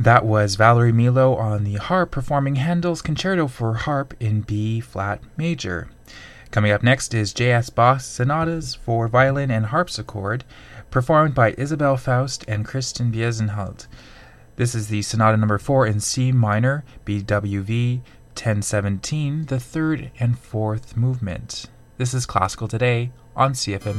That was Valerie Milo on the harp performing Handel's Concerto for Harp in B-flat major. Coming up next is J.S. Bach Sonatas for Violin and Harpsichord, performed by Isabel Faust and Kristen Biesenhalt. This is the Sonata number 4 in C minor, BWV 1017, the third and fourth movement. This is Classical Today on CFM